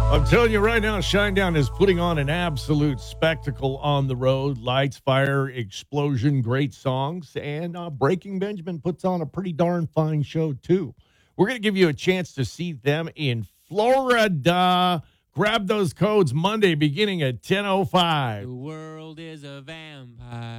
I'm telling you right now, Shinedown is putting on an absolute spectacle on the road. Lights, fire, explosion, great songs. And Breaking Benjamin puts on a pretty darn fine show, too. We're going to give you a chance to see them in Florida. Grab those codes Monday beginning at 10:05. The world is a vampire.